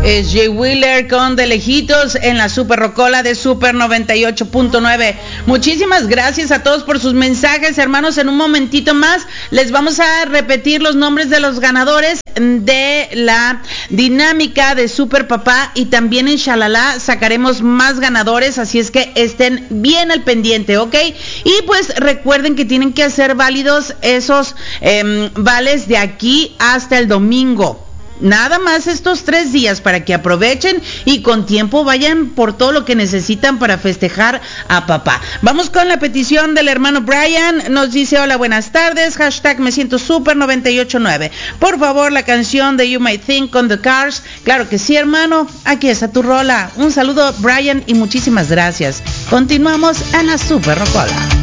Es Jay Wheeler con De Lejitos en la Super Rocola de Super 98.9. Muchísimas gracias a todos por sus mensajes, hermanos. En un momentito más les vamos a repetir los nombres de los ganadores de la dinámica de Super Papá, y también en Shalala sacaremos más ganadores, así es que estén bien al pendiente, ¿ok? Y pues recuerden que tienen que hacer válidos esos vales de aquí hasta el domingo. Nada más estos 3 días para que aprovechen y con tiempo vayan por todo lo que necesitan para festejar a papá. Vamos con la petición del hermano Brian. Nos dice: hola, buenas tardes, hashtag me siento super 98.9. Por favor, la canción de You Might Think con The Cars. Claro que sí, hermano, aquí está tu rola. Un saludo, Brian, y muchísimas gracias. Continuamos en la Super Rocola.